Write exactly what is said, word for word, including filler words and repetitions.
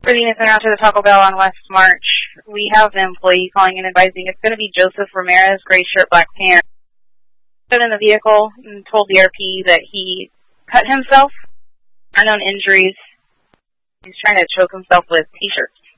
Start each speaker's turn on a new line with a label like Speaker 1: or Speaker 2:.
Speaker 1: Reading this after the Taco Bell on West March. We have an employee calling in advising it's going to be Joseph Ramirez, gray shirt, black pants. Been in the vehicle and told the R P that he cut himself. Unknown injuries. He's trying to choke himself with T-shirts.